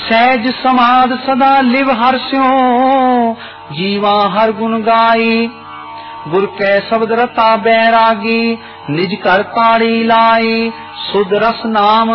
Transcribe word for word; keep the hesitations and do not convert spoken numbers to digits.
सहज समाध सदा लिव हर्ष्यो, जीवा हर गुण गाई। गुर कै शब्द रता बैरागी, निज कर ताड़ी लाई। सुध रस नाम